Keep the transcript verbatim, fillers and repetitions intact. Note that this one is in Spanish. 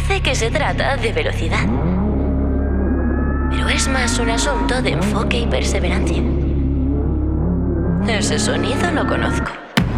Parece que se trata de velocidad. Pero es más un asunto de enfoque y perseverancia. Ese sonido lo conozco.